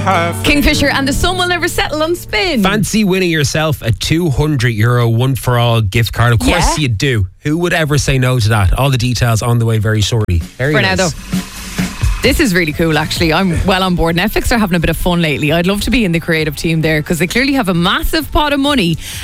Kingfisher and the sun will never settle on spin. Fancy winning yourself a €200 one for all gift card? Of course you do. Who would ever say no to that? All the details on the way very shortly. Very For nice. now, though. This is really cool, actually. I'm well on board. Netflix are having a bit of fun lately. I'd love to be in the creative team there because they clearly have a massive pot of money